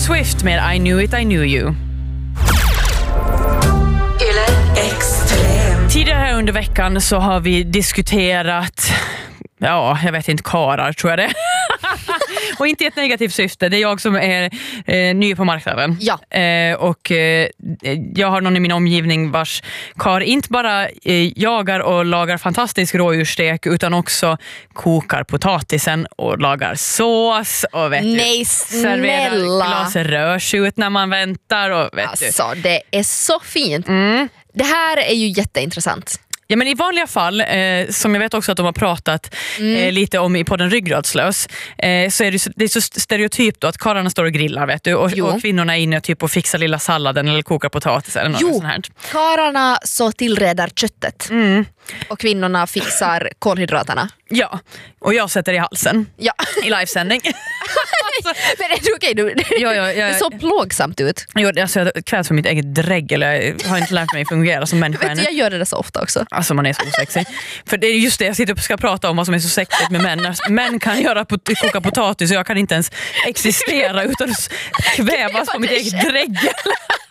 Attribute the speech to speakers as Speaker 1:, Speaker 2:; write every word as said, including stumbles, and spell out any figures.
Speaker 1: Swift med I knew it, I knew you. Tidigare här under veckan så har vi diskuterat, ja, jag vet inte, karar tror jag det. Och inte i ett negativt syfte. Det är jag som är eh, ny på marknaden.
Speaker 2: Ja.
Speaker 1: Eh, och eh, jag har någon i min omgivning vars kar inte bara eh, jagar och lagar fantastisk rådjursstek utan också kokar potatisen och lagar sås och vet
Speaker 2: Nej,
Speaker 1: du,
Speaker 2: snälla.
Speaker 1: serverar glas rörsut när man väntar och vet
Speaker 2: Alltså,
Speaker 1: du.
Speaker 2: det är så fint.
Speaker 1: Mm.
Speaker 2: Det här är ju jätteintressant.
Speaker 1: Ja, men i vanliga fall, eh, som jag vet också att de har pratat
Speaker 2: Mm.
Speaker 1: eh, lite om i podden Ryggradslös, eh, så är det, så, det är så stereotypt då att karlarna står och grillar, vet du, och, och kvinnorna är inne och, typ, och fixar lilla salladen eller kokar potatis eller något
Speaker 2: Jo,
Speaker 1: sånt här.
Speaker 2: karlarna så tillreder köttet
Speaker 1: Mm.
Speaker 2: och kvinnorna fixar kolhydraterna.
Speaker 1: Ja, och jag sätter i halsen
Speaker 2: Ja.
Speaker 1: i livesändning.
Speaker 2: Men är det okej? Du,
Speaker 1: Ja, ja, ja,
Speaker 2: det är så plågsamt ut.
Speaker 1: Jo, alltså, jag kvävs för mitt eget dregg, eller jag har inte lärt mig fungera som människa
Speaker 2: Vet du,
Speaker 1: ännu.
Speaker 2: jag gör det så ofta också.
Speaker 1: Alltså man är så osexig. För det är just det jag sitter och ska prata om, vad som är så sexigt med män. När män kan göra pot- koka potatis och jag kan inte ens existera utan att kvävas på mitt eget dregg.